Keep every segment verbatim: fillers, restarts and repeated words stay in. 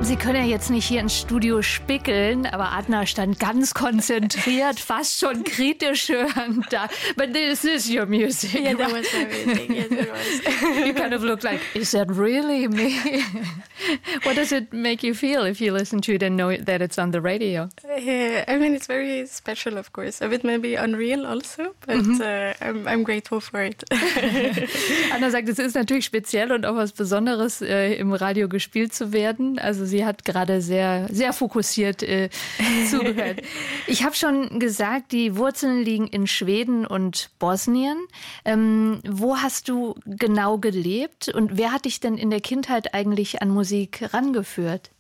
Sie können ja jetzt nicht hier ins Studio spickeln, aber Adna stand ganz konzentriert, fast schon kritisch hörend da. But this is your music. Yeah, that was my music. Yes, it was. You kind of look like, is that really me? What does it make you feel if you listen to it and know that it's on the radio? Uh, I mean, it's very special, of course. A bit maybe unreal also, but mm-hmm. uh, I'm, I'm grateful for it. Adna sagt, es ist natürlich speziell und auch was Besonderes, äh, im Radio gespielt zu werden. Also sie hat gerade sehr, sehr fokussiert äh, zugehört. Ich habe schon gesagt, die Wurzeln liegen in Schweden und Bosnien. Ähm, wo hast du genau gelebt und wer hat dich denn in der Kindheit eigentlich an Musik rangeführt?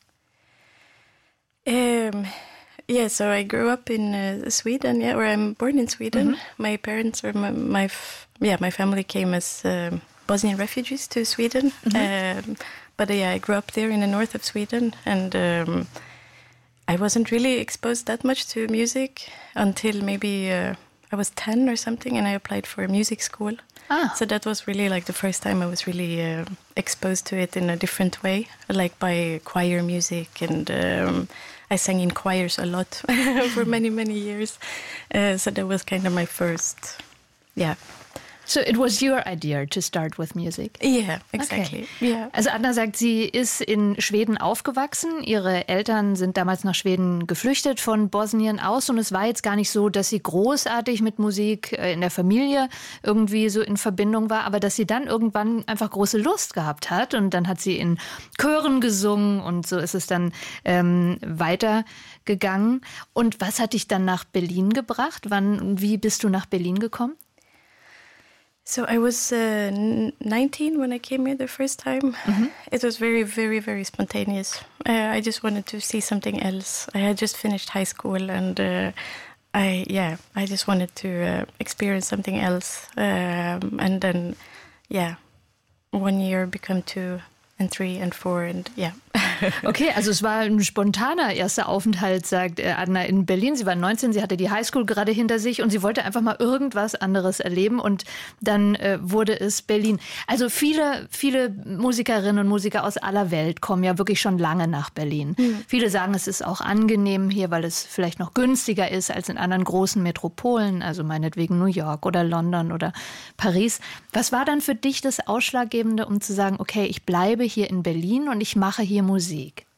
Um, yeah, so I grew up in uh, Sweden, yeah, or I'm born in Sweden. Mm-hmm. My parents or my, my f- yeah, my family came as um, Bosnian refugees to Sweden. Mm-hmm. Um, but uh, yeah, I grew up there in the north of Sweden, and um, I wasn't really exposed that much to music until maybe uh, I was ten or something, and I applied for a music school. Ah. So that was really like the first time I was really uh, exposed to it in a different way, like by choir music, and um, I sang in choirs a lot for many, many years. Uh, so that was kind of my first, yeah. So it was your idea to start with music? Yeah, exactly. Okay. Yeah. Also Adna sagt, sie ist in Schweden aufgewachsen. Ihre Eltern sind damals nach Schweden geflüchtet von Bosnien aus. Und es war jetzt gar nicht so, dass sie großartig mit Musik in der Familie irgendwie so in Verbindung war, aber dass sie dann irgendwann einfach große Lust gehabt hat. Und dann hat sie in Chören gesungen und so ist es dann ähm, weitergegangen. Und was hat dich dann nach Berlin gebracht? Wann, wie bist du nach Berlin gekommen? So I was uh, nineteen when I came here the first time. Mm-hmm. It was very, very, very spontaneous. Uh, I just wanted to see something else. I had just finished high school, and uh, I, yeah, I just wanted to uh, experience something else. Um, and then, yeah, one year become two and three and four, and yeah. Okay, also es war ein spontaner erster Aufenthalt, sagt Adna, in Berlin. Sie war neunzehn, sie hatte die Highschool gerade hinter sich und sie wollte einfach mal irgendwas anderes erleben und dann äh, wurde es Berlin. Also viele, viele Musikerinnen und Musiker aus aller Welt kommen ja wirklich schon lange nach Berlin. Mhm. Viele sagen, es ist auch angenehm hier, weil es vielleicht noch günstiger ist als in anderen großen Metropolen, also meinetwegen New York oder London oder Paris. Was war dann für dich das Ausschlaggebende, um zu sagen, okay, ich bleibe hier in Berlin und ich mache hier Musik?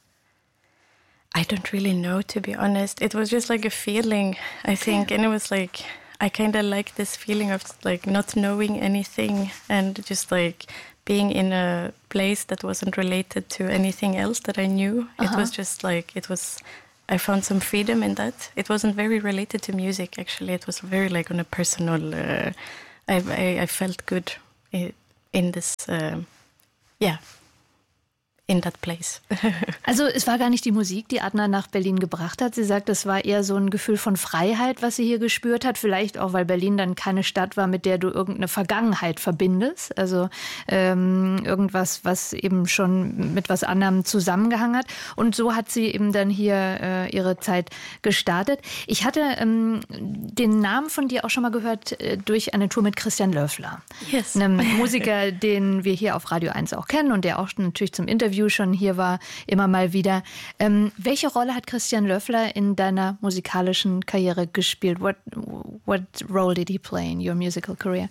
I don't really know, to be honest. It was just like a feeling, I think. And it was like, I kind of like this feeling of like not knowing anything and just like being in a place that wasn't related to anything else that I knew. Uh-huh. It was just like, it was, I found some freedom in that. It wasn't very related to music, actually. It was very like on a personal, uh, I, I, I felt good in, in this, uh, yeah. in that place. Also es war gar nicht die Musik, die Adna nach Berlin gebracht hat. Sie sagt, es war eher so ein Gefühl von Freiheit, was sie hier gespürt hat. Vielleicht auch, weil Berlin dann keine Stadt war, mit der du irgendeine Vergangenheit verbindest. Also ähm, irgendwas, was eben schon mit was anderem zusammengehangen hat. Und so hat sie eben dann hier äh, ihre Zeit gestartet. Ich hatte ähm, den Namen von dir auch schon mal gehört äh, durch eine Tour mit Christian Löffler. Yes. Einem Musiker, den wir hier auf Radio eins auch kennen und der auch natürlich zum Interview schon hier war, immer mal wieder. Ähm, welche Rolle hat Christian Löffler in deiner musikalischen Karriere gespielt? What, what role did he play in your musical career?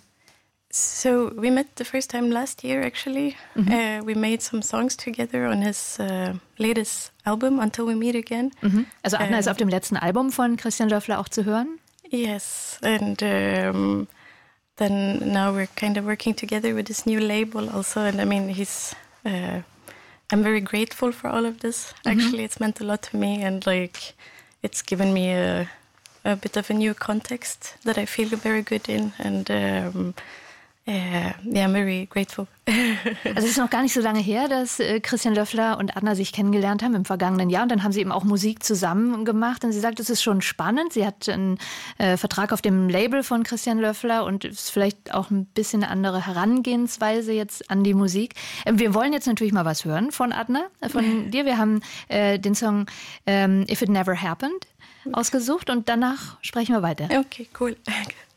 So we met the first time last year, actually. Mm-hmm. Uh, we made some songs together on his uh, latest album, Until We Meet Again. Mm-hmm. Also Adna uh, ist auf dem letzten Album von Christian Löffler auch zu hören? Yes, and um, then now we're kind of working together with this new label also. And I mean, he's... Uh, I'm very grateful for all of this. Actually, mm-hmm. It's meant a lot to me, and like it's given me a, a bit of a new context that I feel very good in, and um, uh, yeah, I'm very grateful. Also es ist noch gar nicht so lange her, dass äh, Christian Löffler und Adna sich kennengelernt haben im vergangenen Jahr. Und dann haben sie eben auch Musik zusammen gemacht. Und sie sagt, es ist schon spannend. Sie hat einen äh, Vertrag auf dem Label von Christian Löffler und ist vielleicht auch ein bisschen eine andere Herangehensweise jetzt an die Musik. Äh, wir wollen jetzt natürlich mal was hören von Adna, äh, von dir. Wir haben äh, den Song ähm, If It Never Happened ausgesucht und danach sprechen wir weiter. Okay, cool.